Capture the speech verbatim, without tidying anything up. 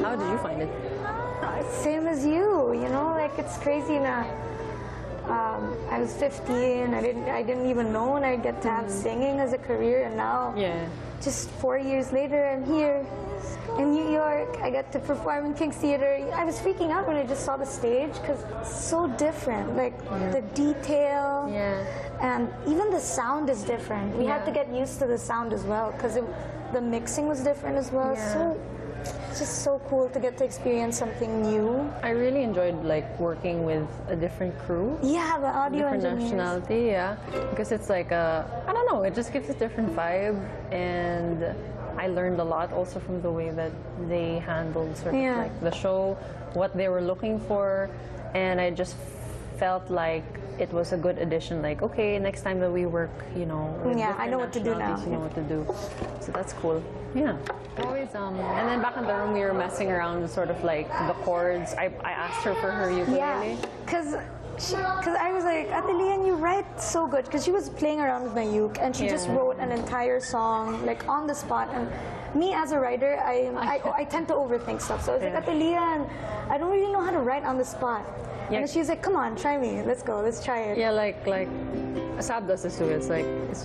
How did you find it? Same as you, you know, like it's crazy now. Um, I was fifteen. I didn't. I didn't even know when I'd get to have singing as a career, and now, Yeah. just four years later, I'm here in New York. I got to perform in King's Theater. I was freaking out when I just saw the stage because it's so different. Like Yeah. the detail, Yeah. and even the sound is different. We had Yeah. to get used to the sound as well because the mixing was different as well. Yeah. So it's just so cool to get to experience something new. I really enjoyed like working with a different crew. Yeah, the audio Different engineers. nationality, yeah. Because it's like a, I don't know, it just gives a different vibe, and I learned a lot also from the way that they handled sort Yeah. of like the show, what they were looking for, and I just felt like it was a good addition. Like, okay, next time that we work, you know, with Yeah, I know what to do now. nationalities, you know what to do. So that's cool. Yeah. Always, um, and then back in the room, we were messing around with sort of like the chords. I, I asked her for her ukulele. Yeah, because because I was like, Ate Lian, you write so good. Because she was playing around with my uke, and she just Yeah. wrote an entire song like on the spot. And me as a writer, I I, I tend to overthink stuff. So I was Yeah. like, Ate Lian, I don't really know how to write on the spot. Yeah. And she's like, come on, try me. Let's go. Let's try it. Yeah, like like Asab does this too. It's like it's